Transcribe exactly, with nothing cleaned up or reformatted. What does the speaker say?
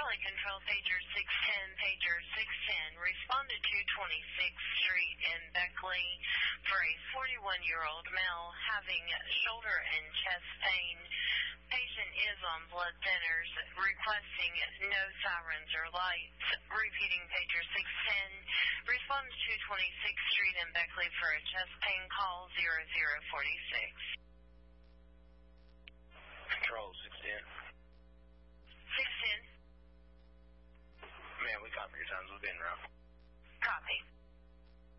Quality Control, pager six ten, pager six ten, responded to twenty-sixth Street in Beckley for a forty-one-year-old male having shoulder and chest pain. Patient is on blood thinners, requesting no sirens or lights. Repeating pager six ten, responded to twenty-sixth Street in Beckley for a chest pain call zero zero four six.